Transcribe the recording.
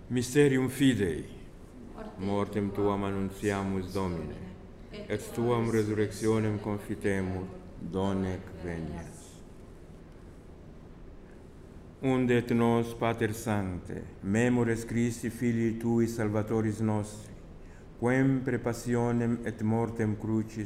Mysterium Fidei. Mortem Tuam annuntiamus, Domine, et Tuam resurrectionem confitemur, donec venias. Unde et nos, Pater Sancte, memores Christi Filii Tui Salvatoris nostri, quem pre passionem et mortem crucis